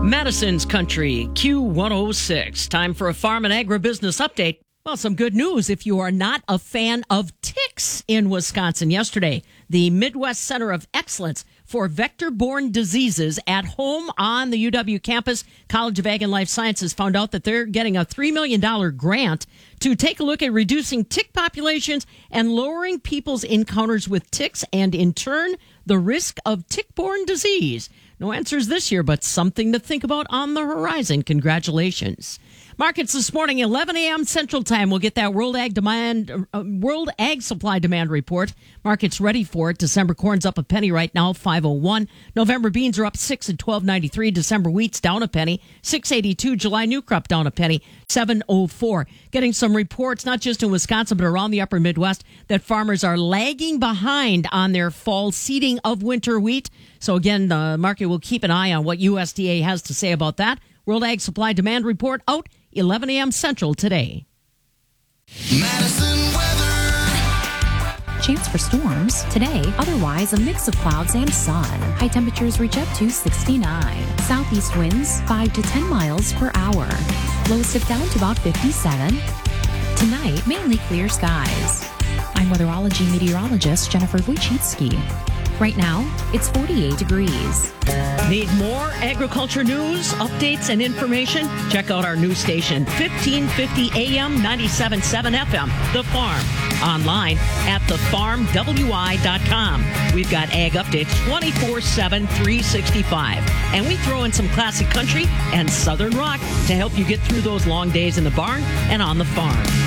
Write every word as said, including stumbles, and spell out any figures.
Madison's Country, Q one oh six. Time for a farm and agribusiness update. Well, some good news if you are not a fan of ticks in Wisconsin. Yesterday, the Midwest Center of Excellence for Vector-Borne Diseases at home on the U W campus, College of Ag and Life Sciences, found out that they're getting a three million dollars grant to take a look at reducing tick populations and lowering people's encounters with ticks and, in turn, the risk of tick-borne disease. No answers this year, but something to think about on the horizon. Congratulations. Markets this morning, eleven a.m. Central Time. We'll get that World Ag demand, uh, World Ag Supply Demand Report. Markets ready for it. December corn's up a penny right now, five oh one. November beans are up six at twelve ninety-three. December wheat's down a penny, six eighty-two. July new crop down a penny, seven oh four. Getting some reports, not just in Wisconsin, but around the upper Midwest, that farmers are lagging behind on their fall seeding of winter wheat. So again, the market will keep an eye on what U S D A has to say about that. World Ag Supply Demand Report out eleven a.m. Central today. Madison weather. Chance for storms today, otherwise a mix of clouds and sun. High temperatures reach up to sixty-nine. Southeast winds five to ten miles per hour. Lows dip down to about fifty-seven. Tonight, mainly clear skies. I'm weatherology meteorologist Jennifer Wojcicki. Right now, it's forty-eight degrees. Need more agriculture news, updates, and information? Check out our news station, fifteen fifty A M, ninety-seven point seven F M, The Farm. Online at the farm w i dot com. We've got ag updates twenty-four seven, three sixty-five. And we throw in some classic country and southern rock to help you get through those long days in the barn and on the farm.